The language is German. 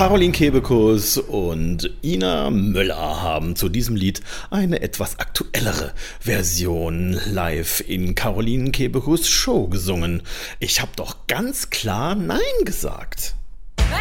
Caroline Kebekus und Ina Müller haben zu diesem Lied eine etwas aktuellere Version live in Caroline Kebekus Show gesungen. Ich habe doch ganz klar Nein gesagt.